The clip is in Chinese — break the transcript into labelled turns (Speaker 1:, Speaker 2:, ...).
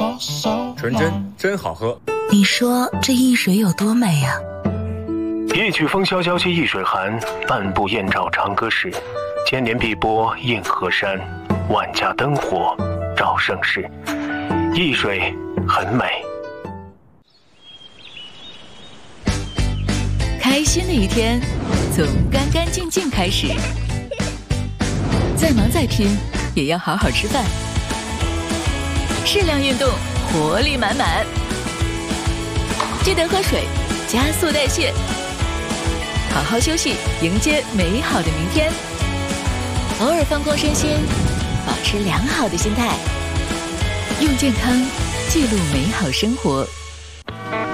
Speaker 1: 纯真真好喝。
Speaker 2: 你说这易水有多美啊？
Speaker 3: 一曲风萧萧兮易水寒，半步燕赵长歌时。千年碧波映河山，万家灯火照盛世。易水很美。
Speaker 4: 开心的一天从干干净净开始，再忙再拼也要好好吃饭，适量运动，活力满满。记得喝水，加速代谢，好好休息，迎接美好的明天。偶尔放空身心，保持良好的心态，用健康记录美好生活。